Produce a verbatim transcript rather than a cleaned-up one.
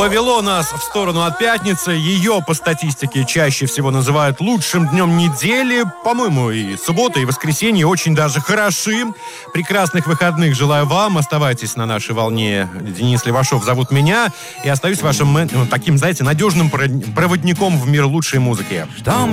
повело нас в сторону от пятницы. Ее по статистике чаще всего называют лучшим днем недели. По-моему, и суббота, и воскресенье очень даже хороши. Прекрасных выходных желаю вам. Оставайтесь на нашей волне. Денис Левашов зовут меня. И остаюсь вашим, ну, таким, знаете, надежным проводником в мир лучшей музыки.